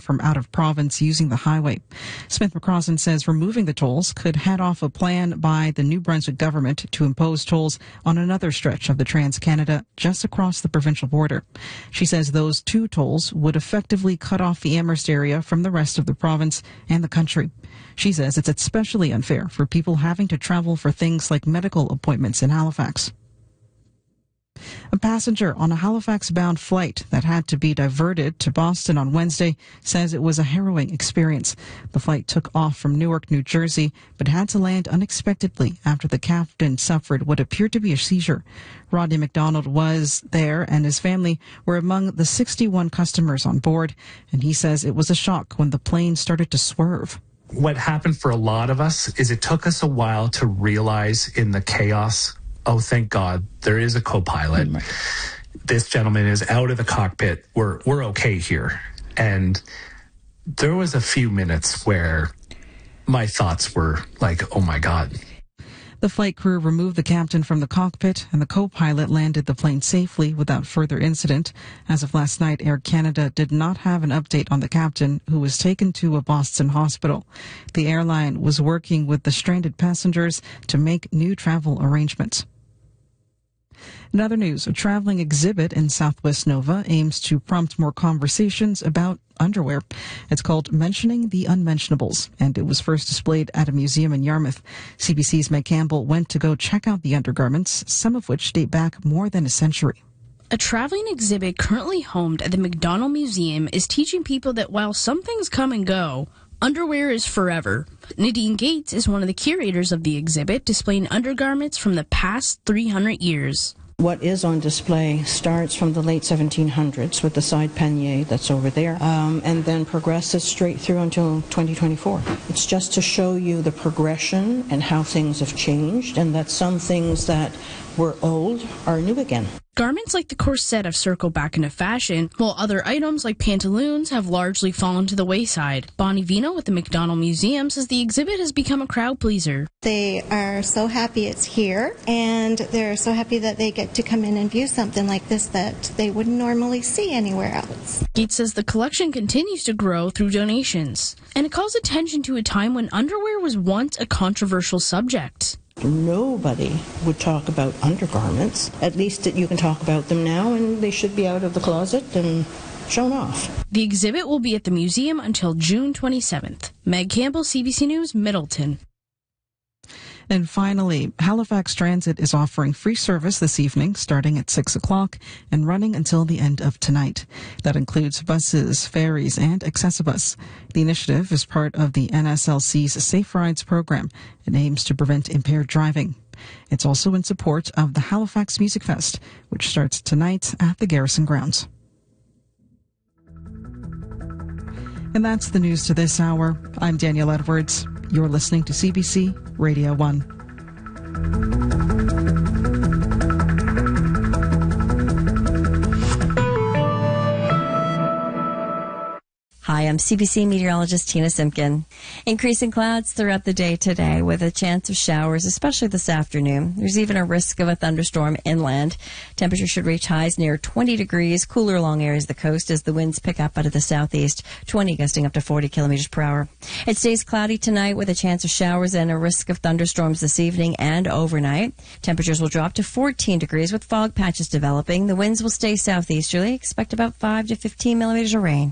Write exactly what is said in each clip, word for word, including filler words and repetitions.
from out of province using the highway. Smith McCrossan says removing the tolls could head off a plan by the New Brunswick government to impose tolls on another stretch of the Trans-Canada just across the provincial border. She says those two tolls would effectively cut off the Amherst area from the rest of the province and the country. She says it's especially unfair for people having to travel for things like medical appointments in Halifax. A passenger on a Halifax-bound flight that had to be diverted to Boston on Wednesday says it was a harrowing experience. The flight took off from Newark, New Jersey, but had to land unexpectedly after the captain suffered what appeared to be a seizure. Rodney McDonald was there, and his family were among the sixty-one customers on board, and he says it was a shock when the plane started to swerve. What happened for a lot of us is it took us a while to realize in the chaos, oh, thank God, there is a co-pilot. Mm-hmm. This gentleman is out of the cockpit. We're we're okay here. And there was a few minutes where my thoughts were like, oh my God. The flight crew removed the captain from the cockpit, and the co-pilot landed the plane safely without further incident. As of last night, Air Canada did not have an update on the captain, who was taken to a Boston hospital. The airline was working with the stranded passengers to make new travel arrangements. In other news, a traveling exhibit in Southwest Nova aims to prompt more conversations about underwear. It's called Mentioning the Unmentionables, and it was first displayed at a museum in Yarmouth. C B C's Meg Campbell went to go check out the undergarments, some of which date back more than a century. A traveling exhibit currently homed at the McDonald Museum is teaching people that while some things come and go, underwear is forever. Nadine Gates is one of the curators of the exhibit, displaying undergarments from the past three hundred years. What is on display starts from the late seventeen hundreds with the side pannier that's over there, um, and then progresses straight through until twenty twenty-four. It's just to show you the progression and how things have changed, and that some things that were old are new again. Garments like the corset have circled back into fashion, while other items like pantaloons have largely fallen to the wayside. Bonnie Vino with the McDonald Museum says the exhibit has become a crowd pleaser. They are so happy it's here, and they're so happy that they get to come in and view something like this that they wouldn't normally see anywhere else. Gates says the collection continues to grow through donations, and it calls attention to a time when underwear was once a controversial subject. Nobody would talk about undergarments. At least that you can talk about them now, and they should be out of the closet and shown off. The exhibit will be at the museum until June twenty-seventh. Meg Campbell, C B C News, Middleton. And finally, Halifax Transit is offering free service this evening starting at six o'clock and running until the end of tonight. That includes buses, ferries, and Accessibus. The initiative is part of the N S L C's Safe Rides program and aims to prevent impaired driving. It's also in support of the Halifax Music Fest, which starts tonight at the Garrison Grounds. And that's the news to this hour. I'm Danielle Edwards. You're listening to C B C Radio one. Hi, I'm C B C meteorologist Tina Simpkin. Increasing clouds throughout the day today with a chance of showers, especially this afternoon. There's even a risk of a thunderstorm inland. Temperatures should reach highs near twenty degrees, cooler along areas of the coast as the winds pick up out of the southeast, twenty gusting up to forty kilometers per hour. It stays cloudy tonight with a chance of showers and a risk of thunderstorms this evening and overnight. Temperatures will drop to fourteen degrees with fog patches developing. The winds will stay southeasterly. Expect about five to fifteen millimeters of rain.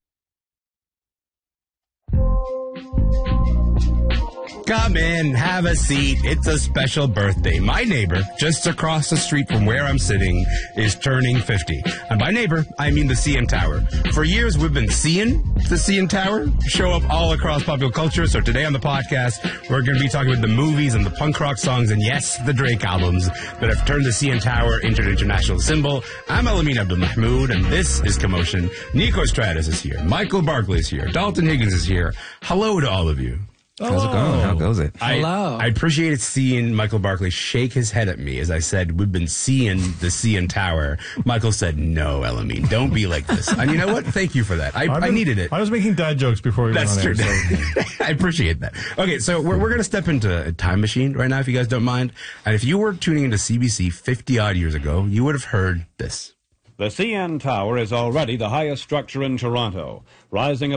Come in, have a seat. It's a special birthday. My neighbor, just across the street from where I'm sitting, is turning fifty. And by neighbor, I mean the C N Tower. For years, we've been seeing the C N Tower show up all across popular culture. So today on the podcast, we're going to be talking about the movies and the punk rock songs and, yes, the Drake albums that have turned the C N Tower into an international symbol. I'm Alamin Abdul-Mahmoud, and this is Commotion. Nico Stratus is here. Michael Barkley is here. Dalton Higgins is here. Hello to all of you. How's it going? How goes it? I, Hello. I appreciated seeing Michael Barkley shake his head at me as I said, we've been seeing the C N Tower. Michael said, no, Elamine, don't be like this. And you know what? Thank you for that. I, I been, needed it. I was making dad jokes before we That's went on true. air. So. I appreciate that. Okay, so we're, we're going to step into a time machine right now, if you guys don't mind. And if you were tuning into C B C fifty-odd years ago, you would have heard this. The C N Tower is already the highest structure in Toronto, rising